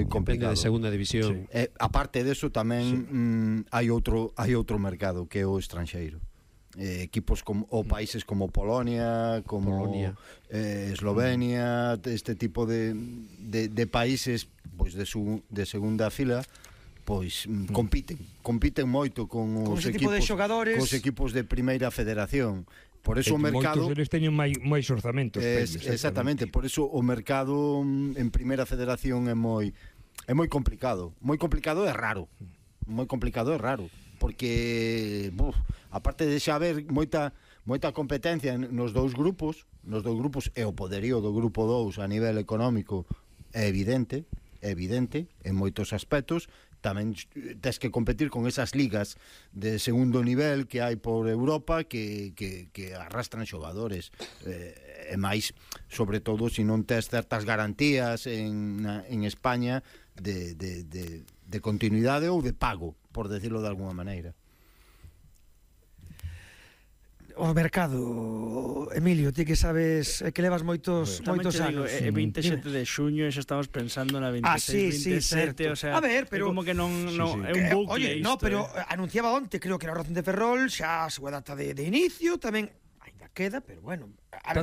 moi complicado. Depende de segunda división. Aparte deso tamén hai outro mercado que é o estranxeiro. Equipos ou países como Polonia, como Eslovenia, este tipo de países pois de segunda fila, pois compiten moito con os equipos de primeira federación. Por eso o mercado, moitos deles teñen máis orzamentos. Exactamente, por eso o mercado en primeira federación é moi complicado. Moi complicado e raro. Moi complicado e raro, porque aparte de xa haber moita competencia nos dous grupos e o poderío do grupo 2 a nivel económico é evidente en moitos aspectos. Tamén tes que competir con esas ligas de segundo nivel que hai por Europa que arrastran xogadores, e máis, sobre todo, se non tes certas garantías en España de continuidade ou de pago, por decirlo de alguna maneira. O mercado, Emilio, ti que sabes que levas moitos anos. É 27 de xuño e xa estamos pensando na 26, 27, o sea, a ver, pero como que non é un bucle. Oye, no, pero anunciaba onte, creo que era o Racing de Ferrol, xa a súa data de inicio, tamén ainda queda, pero bueno,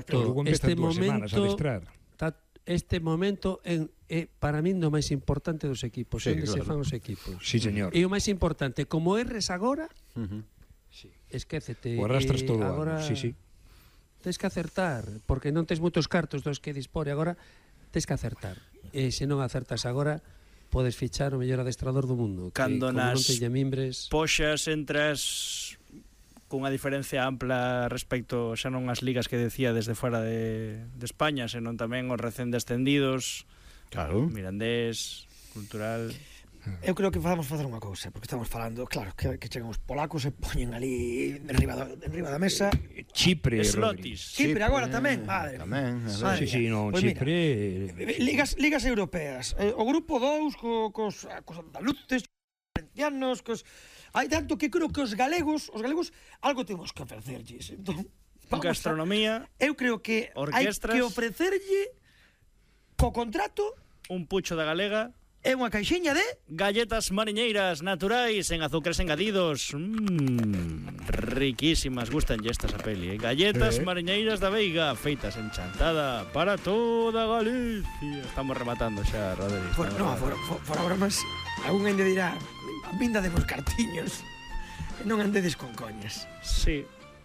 este momento é para min o máis importante dos equipos, onde se fan os equipos. Sí, señor. E o máis importante, como erres agora, esquécete. O arrastras todo agora, sí. Tens que acertar, porque non tens moitos cartos dos que dispone agora, tens que acertar. E se non acertas agora, podes fichar o mellor adestrador do mundo. Cando nas mimbres, poxas entras cunha diferencia ampla respecto xa non as ligas que decía desde fora de España, senón tamén os recén descendidos, claro, Mirandés, Cultural. Eu creo que vamos facer unha cousa, porque estamos falando, claro, que chegan os polacos e poñen ali enriba da mesa. Chipre, Chipre agora tamén, madre. Tamén, sí, no, pues Chipre. Mira, ligas europeas, o grupo 2 cos andaluces, valencianos, hai tanto que creo que os galegos algo temos que ofrecerlles. Entón, gastronomía, eu creo que orquestras, hai que ofrecerlle co contrato un pucho da galega. É unha caixinha de galletas mariñeiras naturais en azúcares engadidos. Riquísimas, gustanlle estas a peli, galletas mariñeiras da Veiga, feitas en Chantada para toda Galicia. Estamos rematando xa, Rodri. Fora bromas, algún ainda dirá, vinda de mos cartiños, non andedes con coñas. Sí.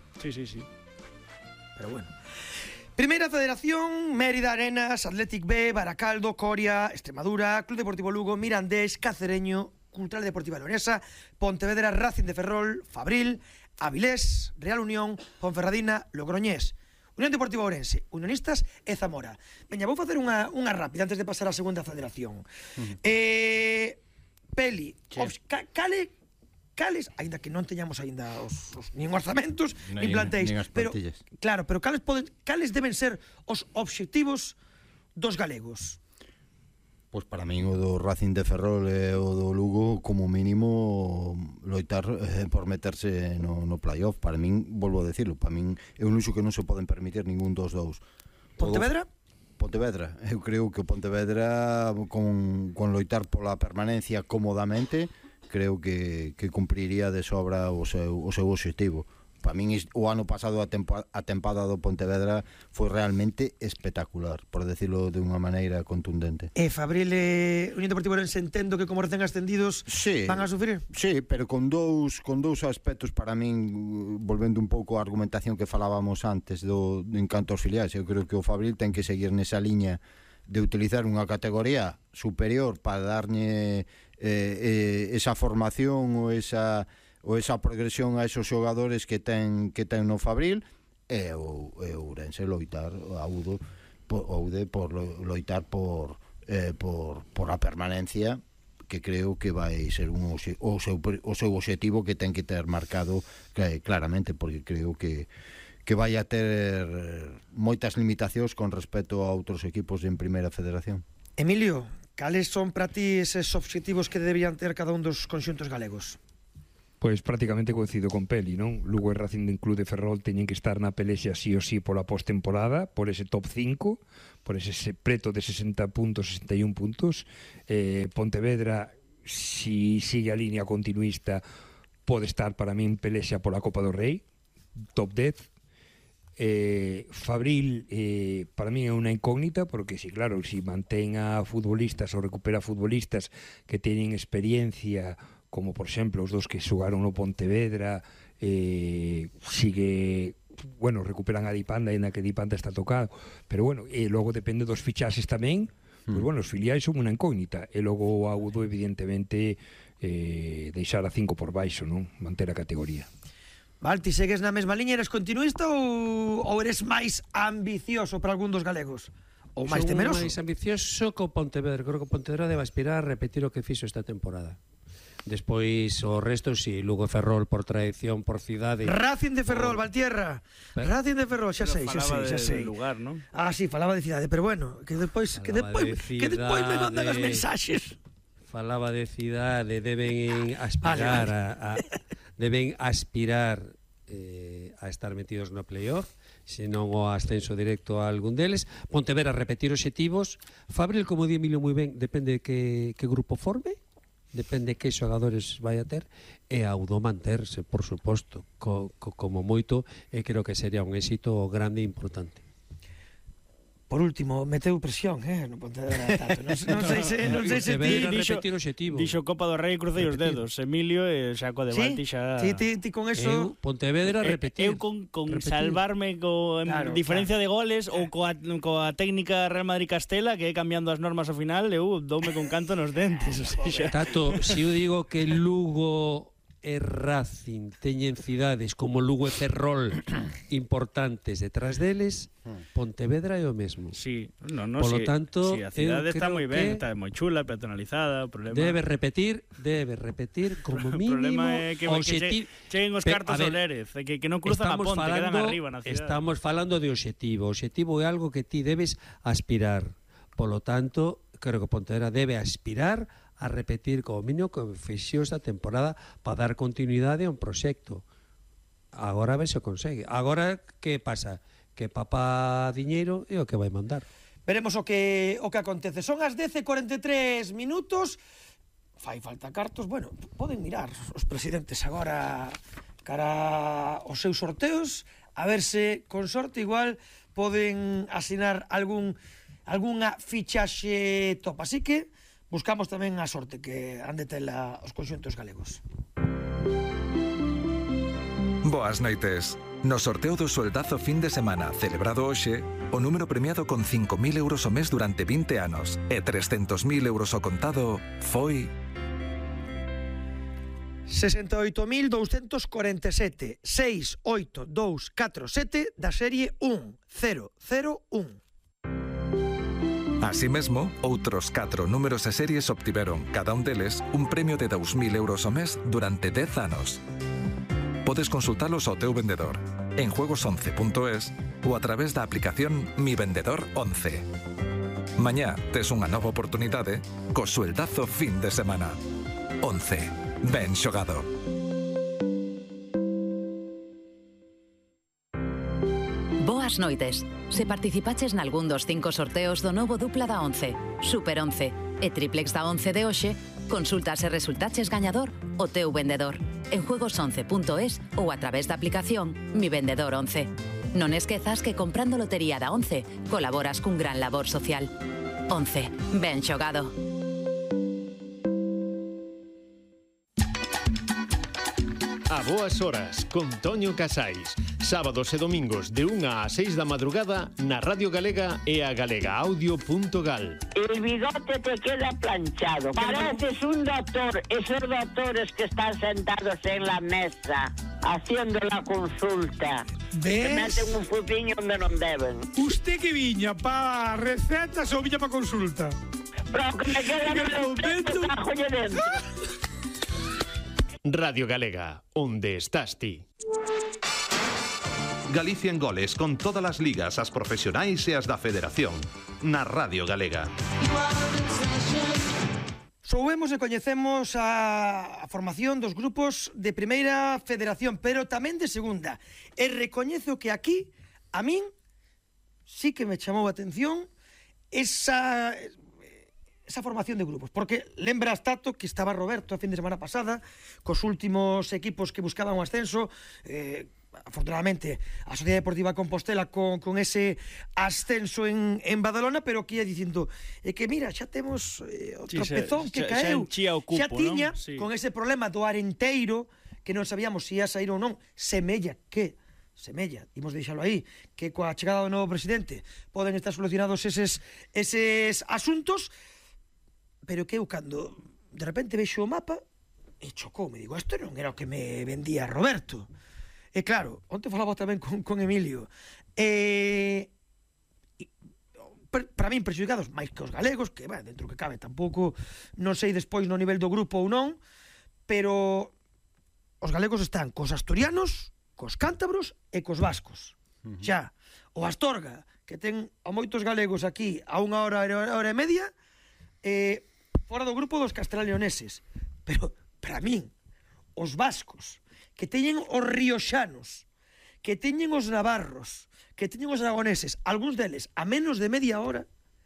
Pero bueno. Primeira Federación, Mérida, Arenas, Athletic B, Baracaldo, Coria, Extremadura, Club Deportivo Lugo, Mirandés, Cacereño, Cultural Deportiva Leonesa, Pontevedra, Racing de Ferrol, Fabril, Avilés, Real Unión, Ponferradina, Logroñés, Unión Deportiva Ourense, Unionistas e Zamora. Veña, vou facer unha rápida antes de pasar á Segunda Federación. Peli, cales, aínda que non teñamos aínda nin orzamentos, nin plantéis, pero claro, pero cales deben ser os obxectivos dos galegos? Pois para min o do Racing de Ferrol e o do Lugo como mínimo loitar por meterse no playoff. Para min, volvo a decirlo, para min é un luxo que non se poden permitir ningún dos dous. Pontevedra? Pontevedra, eu creo que o Pontevedra con loitar pola permanencia cómodamente, creo que cumpriría de sobra o seu obxectivo. Para min o ano pasado a tempada do Pontevedra foi realmente espectacular, por decirlo de unha maneira contundente. E Fabril e Unión Deportiva Ourense, entendo que como recén ascendidos van a sufrir? Sí, pero con dous aspectos para min, volvendo un pouco á argumentación que falábamos antes en canto aos filiais. Eu creo que o Fabril ten que seguir nesa liña de utilizar unha categoría superior para darlle esa formación ou esa progresión a esos xogadores que ten no Fabril, e o Ourense loitar por loitar por a permanencia, que creo que vai ser o seu obxectivo que ten que ter marcado claramente, porque creo que vai a ter moitas limitacións con respecto a outros equipos en Primeira Federación. Emilio, cales son para ti eses obxectivos que debían ter cada un dos conxuntos galegos? Pois prácticamente coincido con Peli, non? Lugo e Racing de Club de Ferrol teñen que estar na pelexa sí o sí pola postemporada, por ese top 5, por ese preto de 60 puntos, 61 puntos. Pontevedra, si sigue a línea continuista, pode estar para min pelexa pola Copa do Rei, top 10. Fabril para mí é unha incógnita, porque si claro, si mantén a futbolistas ou recupera futbolistas que teñen experiencia, como por exemplo os dos que xogaron no Pontevedra, sigue, bueno, recuperan a Dipanda, e na que Dipanda está tocado, pero bueno, e logo depende dos fichaxes tamén. Pois bueno, os filiais son unha incógnita, e logo o Audo evidentemente deixar a 5 por baixo, non? Manter a categoría. Val, ti segues na mesma liña, eres continuista ou eres máis ambicioso para algún dos galegos? Ou máis temeroso? Máis ambicioso co Pontevedra. Creo que o Pontevedra debe aspirar a repetir o que fixo esta temporada. Despois o resto, si, Lugo e Ferrol por tradición, por cidade. Racing de Ferrol, Valtierra. Racing de Ferrol, xa sei. Lugar, ¿no? Ah, sí, falaba de cidade, pero bueno, que despois me mandan as mensaxes. Falaba de cidade, deben aspirar deben aspirar a estar metidos no playoff, senón o ascenso directo a algún deles. Pontevedra repetir obxectivos. Fabril, como di Emilio moi ben, depende de que grupo forme, depende de que xogadores vai a ter, e Audo manterse, por suposto, como moito, e creo que sería un éxito grande e importante. Por último, meteu presión, non Pontevedra tanto. Non sei se ti dixo Copa do Rei e crucei os dedos. Emilio e xa co debate xa. Ti con eso Pontevedra repetir. Eu con salvarme co diferencia de goles ou coa técnica Real Madrid Castela, que é cambiando as normas ao final, eu doume con canto nos dentes, o sea. Tato, se eu digo que Lugo e Racing teñen cidades como Lugo e Ferrol importantes detrás deles, Pontevedra é o mesmo. Sí, Polo tanto, a cidade está moi ben, está moi chula, peatonalizada, o problema. Debe repetir como mínimo. O problema é que cheguen os cartos ao Lérez, que non cruzan a ponte, quedan arriba na cidade. Estamos falando de obxectivo. O obxectivo é algo que ti debes aspirar. Polo tanto, creo que Pontevedra debe aspirar a repetir como mínimo que fixou esta temporada para dar continuidade a un proxecto. Agora a ver se o consegue. Agora, que pasa? Que papá diñeiro é o que vai mandar. Veremos o que acontece. Son as 10:43 minutos. Fai falta cartos. Bueno, poden mirar os presidentes agora cara aos seus sorteos, a ver se con sorte igual poden asinar algunha fichaxe top. Así que buscamos tamén a sorte que han de tela os conxuntos galegos. Boas noites. No sorteo do sueldazo fin de semana celebrado hoxe, o número premiado con 5.000 euros ao mes durante 20 anos e 300.000 euros ao contado foi 68.247 68247 da serie 1001. Así mesmo, outros 4 números e series obtiveron, cada un deles, un premio de 2.000 euros ao mes durante 10 anos. Podes consultalos ao teu vendedor, en juegos11.es ou a través da aplicación Mi Vendedor 11. Mañá tes unha nova oportunidade co sueldazo fin de semana. 11. Ben xogado. Boas noites. Se participaches nalgún dos 5 sorteos do novo dupla da 11, Super 11 e triplex da 11 de hoxe, consulta se resultaches gañador o teu vendedor en juegos11.es ou a través da aplicación Mi Vendedor 11. Non esquezas que comprando lotería da 11 colaboras cun gran labor social. 11. Ben xogado. A boas horas, con Toño Casais. Sábados e domingos de 1 a 6 da madrugada na Radio Galega e a galegaaudio.gal. El bigote te queda planchado. Pareces un doctor. Esos doctores que están sentados en la mesa haciendo la consulta. ¿Ves? Que meten un fupiño donde non deben. Usted que viña pa recetas ou viña pa consulta? Pero que me queda el cajolle dentro. Radio Galega, onde estás ti? Galicia en goles, con todas as ligas, as profesionais e as da Federación, na Radio Galega. Soubemos e coñecemos a formación dos grupos de primeira federación, pero tamén de segunda. E recoñezo que aquí, a min, sí que me chamou a atención esa formación de grupos, porque lembras, Tato, que estaba Roberto a fin de semana pasada cos últimos equipos que buscaban o ascenso, afortunadamente a Sociedade Deportiva Compostela con ese ascenso en Badalona, pero que ia dicindo que mira, xa temos o tropezón que caeu, xa tiña con ese problema do Arenteiro, que non sabíamos se ia sair ou non. Semella, imos deixalo aí, que coa chegada do novo presidente poden estar solucionados eses asuntos, pero que eu cando de repente vexo o mapa e chocou, me digo, isto non era o que me vendía Roberto. E claro, onte falaba tamén con Emilio, para min perxudicados máis que os galegos, que dentro que cabe tampouco non sei despois no nivel do grupo ou non, pero os galegos están cos asturianos, cos cántabros e cos vascos. Xa, o Astorga, que ten a moitos galegos aquí a unha hora e media, fora do grupo dos castelán-leoneses. Pero, para min, os vascos, que teñen os rioxanos, que teñen os navarros, que teñen os aragoneses, algúns deles a menos de media hora,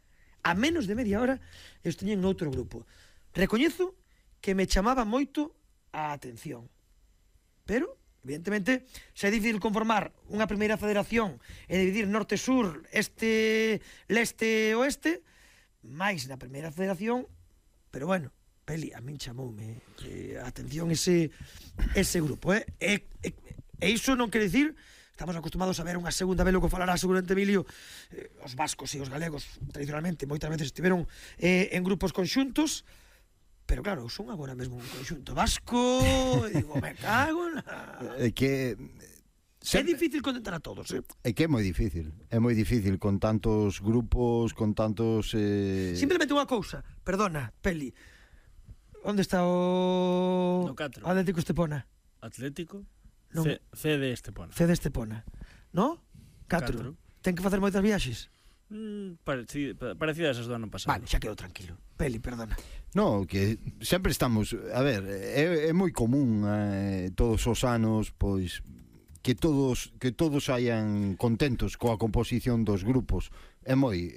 eles teñen noutro grupo. Recoñezo que me chamaba moito a atención. Pero, evidentemente, se é difícil conformar unha primeira federación e dividir norte-sur, este, leste, oeste, máis na primeira federación, pero bueno, Peli, a min chamoume a atención ese grupo, e iso non quere dicir, estamos acostumados a ver unha segunda vez, o que falará seguramente Emilio, os vascos e os galegos tradicionalmente moitas veces estiveron en grupos conxuntos, pero claro, son agora mesmo un conxunto vasco, e digo, me cago na... É que... É difícil contentar a todos, É que é moi difícil con tantos grupos, con tantos... Simplemente unha cousa, perdona, Peli, onde está o... No 4. Atlético Estepona? Atlético? Non. CD Estepona. CD Estepona, no? 4. Ten que facer moitas viaxes? Parecidas as do ano pasado. Vale, xa quedo tranquilo. Peli, perdona. No, que sempre estamos... A ver, é moi común todos os anos, pois... que todos hayan contentos coa composición dos grupos. É moi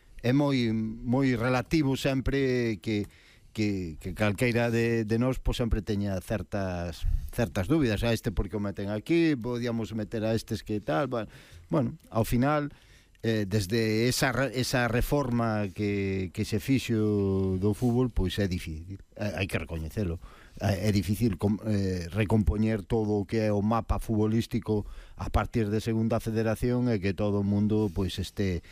relativo sempre que calqueira de nós pois sempre teña certas dúbidas. A este porque o meten aquí, podíamos meter a estes que tal. Bueno, ao final, desde esa reforma que se fixo do fútbol, pois é difícil, hai que recoñecelo. É difícil recompoñer todo o que é o mapa futbolístico a partir de segunda federación e que todo o mundo pois este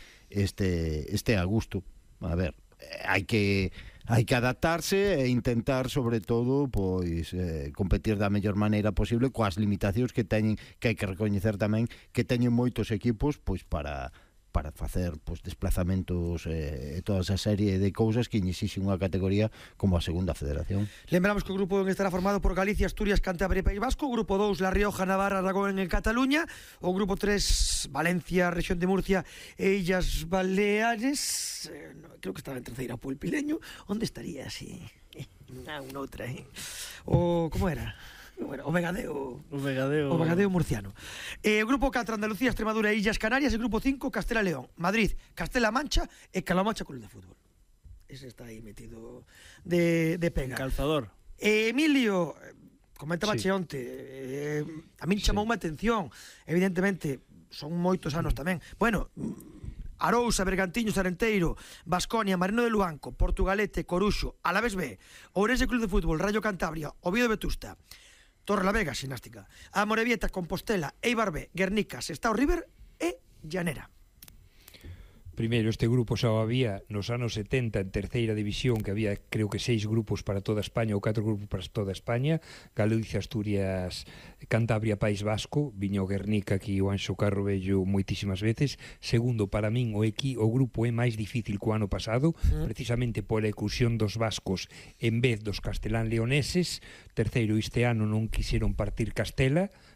a gusto. A ver, hai que adaptarse e intentar sobre todo pois competir da mellor maneira posible coas limitacións que teñen, que hai que recoñecer tamén que teñen moitos equipos pois para facer pois desplazamentos e toda esa serie de cousas que inicixen unha categoría como a segunda federación. Lembramos que o grupo estará formado por Galicia, Asturias, Cantabria e País Vasco, o grupo 2 La Rioja, Navarra, Aragón e Cataluña, o grupo 3 Valencia, Rexión de Murcia e Illas Baleares, creo que estaba en terceira o Pulpileño, onde estaría así? Unha outra, o como era? O Vegadeo murciano. O grupo 4 Andalucía, Extremadura e Illas Canarias, e grupo 5 Castela León, Madrid, Castela Mancha e Calamancha Club de Fútbol. Ese está aí metido de pega. Calzador. Emilio, comentaba che onte, a min chamoume atención, evidentemente son moitos anos tamén. Bueno, Arousa, Bergantiños, Arenteiro, Baskonia, Marino de Luanco, Portugalete, Coruxo, Alavés B, Ourense Club de Fútbol, Rayo Cantabria, Oviedo Vetusta, Torrelavega, ximnástica, Amorebieta, Compostela, Eibar B, Guernica, Sestao River e Llanera. Primeiro, este grupo xa había nos anos 70 en terceira división, que había creo que 6 grupos para toda España ou 4 grupos para toda España, Galicia, Asturias, Cantabria, País Vasco, viño Guernica aquí o Anxo Carro Vello moitísimas veces. Segundo, para min o grupo é máis difícil que o ano pasado, precisamente pola incursión dos vascos en vez dos castelán-leoneses. Terceiro, este ano non quixeron partir Castela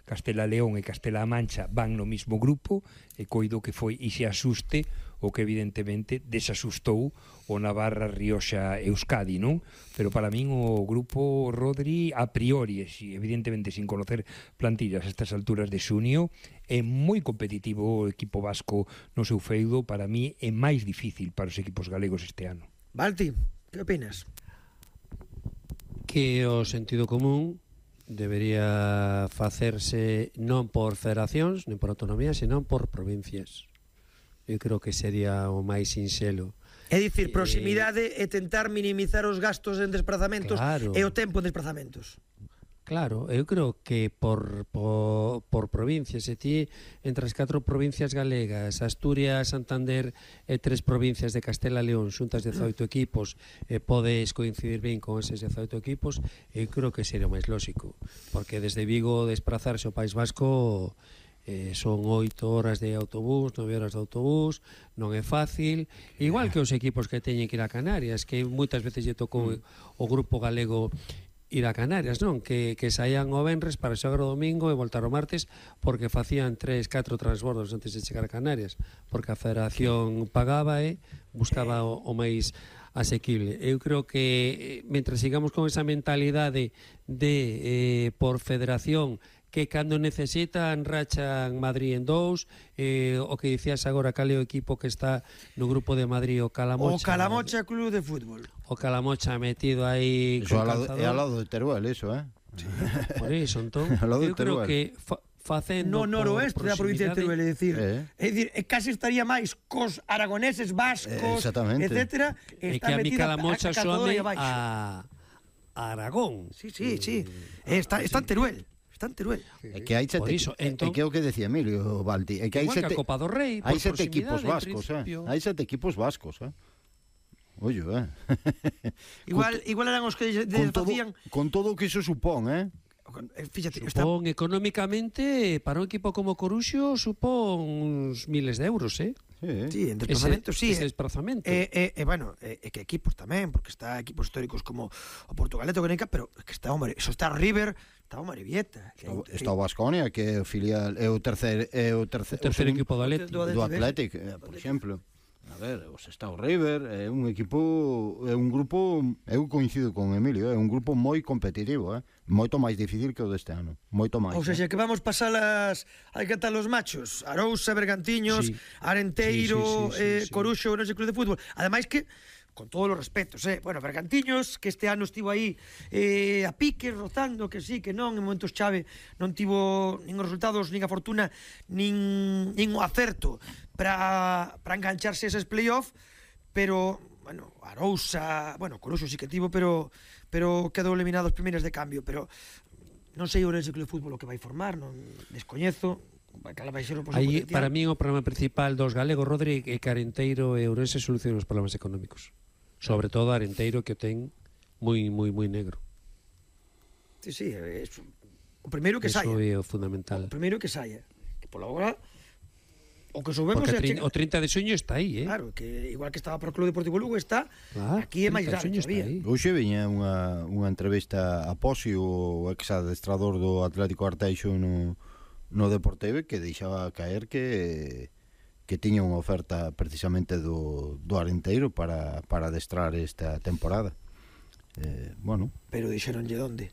Castela León e Castela Mancha van no mismo grupo, e coido que foi ese asuste o que evidentemente desasustou o Navarra, Rioxa, Euskadi, non? Pero para min o grupo Rodri a priori, evidentemente sin conocer plantillas a estas alturas de xunio, é moi competitivo o equipo vasco no seu feudo. Para mí é máis difícil para os equipos galegos este ano. Balti, que opinas? Que o sentido común debería facerse non por federacións, nin por autonomías, senón por provincias. Eu creo que sería o máis sinxelo. É dicir, proximidade e tentar minimizar os gastos en desplazamentos, claro, e o tempo en desplazamentos. Claro, eu creo que por provincias, e ti entre as 4 provincias galegas, Asturias, Santander e 3 provincias de Castela e León, xuntas 18 equipos, e podes coincidir ben con eses 18 equipos, eu creo que sería o máis lóxico, porque desde Vigo desplazarse ao País Vasco son 8 horas de autobús, 9 horas de autobús, non é fácil, igual que os equipos que teñen que ir a Canarias, que moitas veces lle tocou o grupo galego ir a Canarias, non? Que saían o venres para xogar o domingo e voltar o martes, porque facían 3-4 transbordos antes de chegar a Canarias, porque a federación pagaba e buscaba o máis asequible. Eu creo que mentre sigamos con esa mentalidade de por federación, que cando necesitan rachan Madrid en 2, o que dicías agora, cal é o equipo que está no grupo de Madrid, o Calamocha. O Calamocha Club de Fútbol. O Calamocha metido aí con calzador. É ao lado de Teruel, eso, Sí. Por iso, entón, eu creo que facendo no noroeste da provincia de Teruel, é dicir, casi estaría máis cos aragoneses, vascos, etcétera, e que a mi Calamocha soame a Aragón. Sí. Está en Teruel. Está en Teruel. É que hai sete, que é o que decía Emilio Balti, é que hai sete, Copa do Rei, hai 7 equipos vascos, hai 7 equipos vascos, Ollo, Igual eran os que facían con todo o que iso supón, Fíxate, supón económicamente para un equipo como Coruxo supón uns miles de euros, Sí, en desplazamentos, sí. Ese desplazamento. Bueno, que equipos tamén, porque está equipos históricos como o Portugalete, o Guernica, pero que está eso está River, está o Marivieta, está o Baskonia, que é o filial, é o terceiro equipo do Athletic, por exemplo. A ver, está o River, é un equipo, é un grupo, eu coincido con Emilio, é un grupo moi competitivo, moito máis difícil que o deste ano, moito máis. Ou seja, que vamos pasalas, hai que tal os machos, Arousa, Bergantiños, Arenteiro, Coruxo, non sei, Club de Fútbol. Ademais que, con todos os respetos, bueno, Bergantiños, que este ano estivo aí a pique, rozando, que sí, que non, en momentos chave non tivo nin os resultados, nin a fortuna, nin o acerto para engancharse eses play-off, pero, bueno, Arousa, bueno, Coruxo sí que tivo, pero quedou eliminado as primeiras de cambio, pero non sei o Club de Fútbol o que vai formar, non descoñezo. Aí, para mí, o problema principal dos galegos, Rodri, é que Arenteiro e Ourense solucionan os problemas económicos. Sobre todo Arenteiro, que o ten moi negro. Sí, o primeiro que saia. Eso é o fundamental. O primeiro que saia. Que por agora, o que soubemos o 30 de xuño está aí, Claro, que igual que estaba para o Club Deportivo Lugo, está aquí é máis grave todavía. Hoxe viña unha entrevista a Posi, o ex-adestrador do Atlético Arteixo no Deporteve, que deixaba caer que tiña unha oferta precisamente do Arenteiro para adestrar esta temporada. Bueno. Pero dixeronlle onde?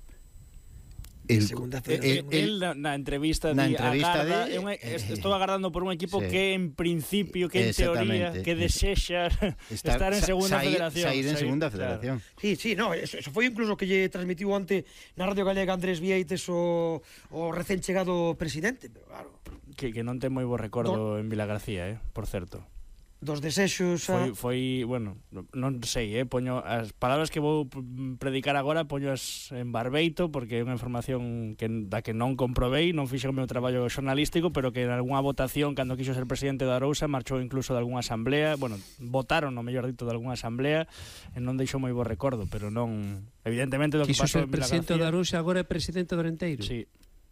El na entrevista estou agardando por un equipo que en principio, que en teoría, que desexa estar en segunda federación. Sair en segunda federación. Sí, no, eso foi incluso que lle transmitiu onte na Radio Galega Andrés Vieites o recén chegado presidente, pero claro, que non ten moi bo recordo en Vilagarcía, por certo. Dos desexos foi, bueno, non sei, poño as palabras que vou predicar agora, poñoas en barbeito, porque é unha información da que non comprobei, non fixo o meu traballo xornalístico, pero que en algunha votación, cando quixo ser presidente da Arousa, marchou incluso de algunha asamblea, bueno, votaron, no mellor dito, de algunha asamblea, e non deixou moi bo recordo, pero non, evidentemente, do que pasou en Vilagarcía. Quixo ser presidente da Arousa, agora é presidente do Arenteiro. Sí.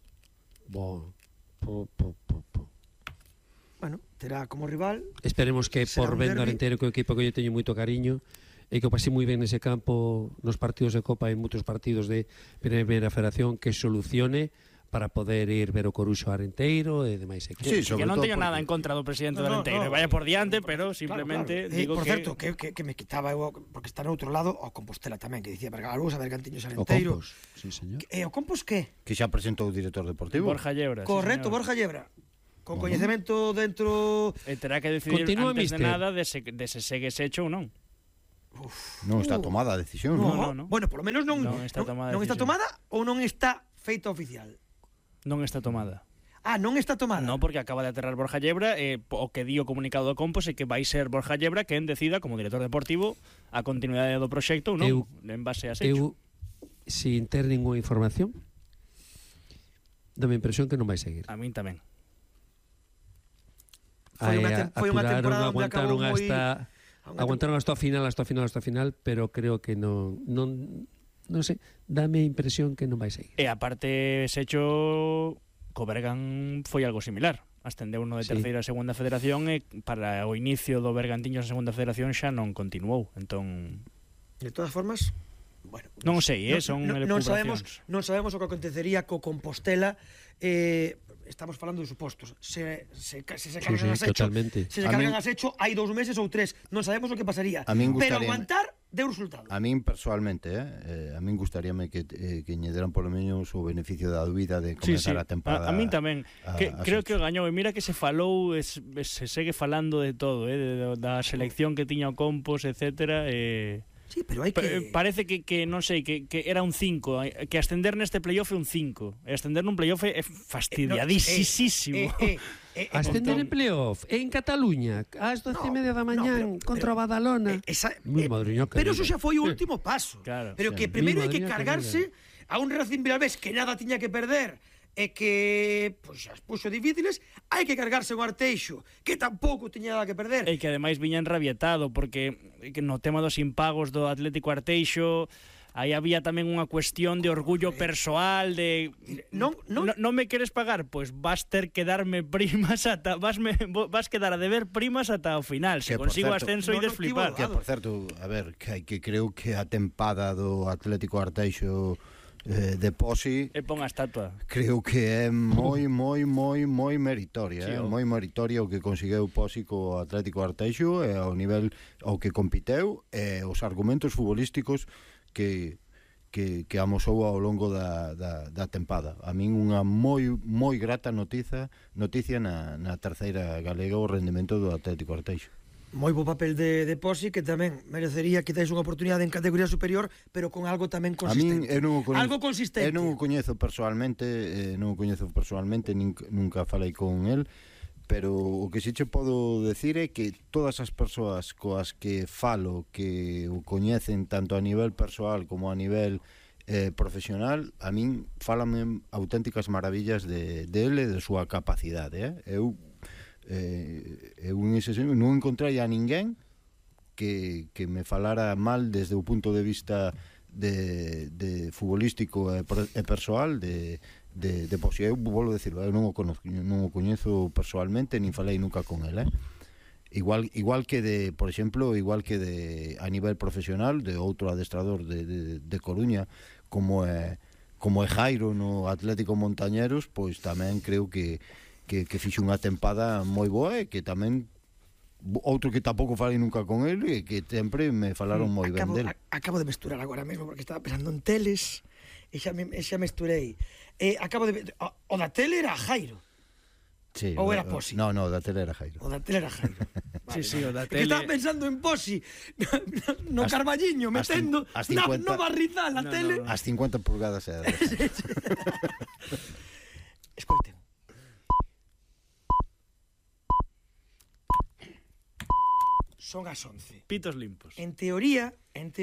Bueno, terá como rival. Esperemos que por vendo Arenteiro, que é o equipo que eu teño moito cariño, e que o pasei moi ben nese campo nos partidos de Copa e en moitos partidos de Primeira Federación, que solucione para poder ir ver o Coruxo Arenteiro e demais equipos. Sí, que non teño nada en contra do presidente do Arenteiro, vaya por diante, pero simplemente digo por que... certo, que me quitaba eu, porque está no outro lado, o Compostela tamén, que dicía Bergalusa, Bergantiños Arenteiro. O Compos, sí, señor. O Compos que? Que xa presentou o director deportivo. Borja Llebra. Correcto, sí, Borja Llebra. Con coñecemento dentro... E terá que decidir Continúa, antes mister. de nada de se segue ese hecho ou non. Non está tomada a decisión, non? No. Bueno, polo menos non está tomada a non está decisión. tomada ou non está feita oficial. Non está tomada. Non está tomada. Non, porque acaba de aterrar Borja Llebra, o que di o comunicado do Compos é que vai ser Borja Llebra quen decida como director deportivo a continuidade do proxecto ou non, en base a ese hecho. Sin ter ninguna información, dame a impresión que non vai seguir. A min tamén. Foi unha temporada onde acabou moi... Aguantaron hasta o final, pero creo que non sei, dame a impresión que non vai seguir. E aparte, ese hecho co Bergan foi algo similar. Ascendeu uno de terceira a segunda federación e para o inicio do Bergantiños a segunda federación xa non continuou. Entón, de todas formas, bueno, non sei, son non sabemos o que acontecería co Compostela. Estamos falando de supostos. Se cargan as hecho, se cargan as hecho hai 2 meses ou 3. Non sabemos o que pasaría. Pero aguantar deu resultado. A min personalmente, a min gustaríame que lle deran polo menos o beneficio da dúbida de comenzar a tempada. A min tamén. Creo que o gañou. E mira que se falou, se segue falando de todo, da selección que tiña o Compos, etcétera. Sí, pero hai que... Parece que non sei, que era un 5, que ascender neste playoff é un 5. E ascender nun playoff é fastidiadísimo. Ascender en playoff en Cataluña ás 12:30 da mañán contra o Badalona. Pero eso xa foi o último paso. Claro, pero que primeiro hai que cargarse a un Racing Vilalbés que nada tiña que perder e que xa as puxo difíciles, hai que cargarse un Arteixo que tampouco tiña nada que perder. E que ademais viña enrabietado porque no tema dos impagos do Atlético Arteixo aí había tamén unha cuestión de orgullo persoal de non me queres pagar, pois vas ter que darme primas ata vas quedar a deber primas ata o final. Se consigo ascenso e desflipar. Que por certo, a ver, que creo que a tempada do Atlético Arteixo de Posi e pon a estatua. Creo que é moi meritoria, sí, moi meritoria o que conseguiu Posi co Atlético Arteixo e ao nivel ao que compiteu e os argumentos futbolísticos que amosou ao longo da tempada. A min unha moi grata noticia na terceira galega o rendemento do Atlético Arteixo. Moi bo papel de Posi, que tamén merecería quizáis unha oportunidade en categoría superior, pero con algo tamén consistente. Algo consistente. Eu non o coñezo personalmente, nunca falei con el, pero o que si che podo decir é que todas as persoas coas que falo que o coñecen tanto a nivel persoal como a nivel profesional, a min fálame auténticas maravillas de ele e de súa capacidade. Eu non encontrei a ninguén que me falara mal desde o punto de vista de futbolístico e persoal de Posi. Eu vou decirlo, eu non o coñezo personalmente, nin falei nunca con ele. Igual que por exemplo, a nivel profesional de outro adestrador de Coruña como é Jairo no Atlético Montañeros, pois tamén creo que fixo unha tempada moi boa e que tamén outro que tampouco falei nunca con ele e que sempre me falaron moi ben dele. Acabo de mesturar agora mesmo porque estaba pensando en teles e xa mesturei. Acabo de o da tele era Jairo. Sí, ou era Posi? No, da tele era Jairo. O da tele era Jairo. Vale, sí, o da tele. Que estaba pensando en Posi no Carballiño, metendo no barrizal a tele. As 50 pulgadas era. Escoiten. Son as 11. Pitos limpos. En teoría,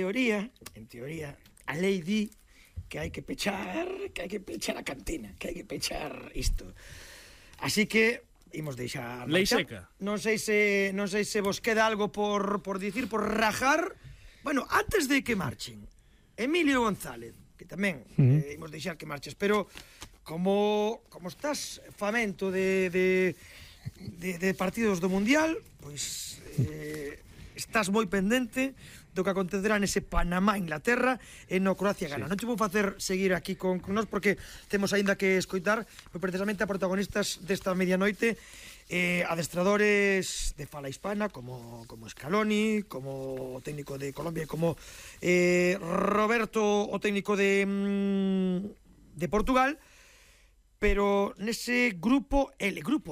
a lei di que hai que pechar a cantina, que hai que pechar isto. Así que imos deixar lei seca. Non sei se vos queda algo por dicir, por rajar. Bueno, antes de que marchen, Emilio González, que tamén imos deixar que marches, pero como estás famento de partidos do Mundial, pois estás moi pendente do que acontecerá nese Panamá-Inglaterra e no Croacia-Ghana. Non te vou facer seguir aquí con nós porque temos aínda que escoitar precisamente a protagonistas desta medianoite, adestradores de fala hispana como Scaloni, como o técnico de Colombia e como Roberto, o técnico de Portugal, pero nese grupo L,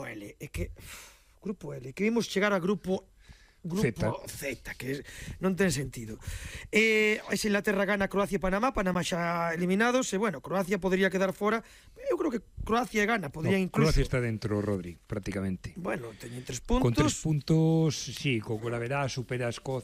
que vimos chegar a grupo Z, que non ten sentido. Esa Inglaterra gana Croacia e Panamá xa eliminados, e bueno, Croacia podría quedar fora. Eu creo que Croacia e Ghana podría incluso... Croacia está dentro, Rodri, prácticamente. Bueno, teñen 3 puntos. Con 3 puntos, sí, co la verá supera a Escocia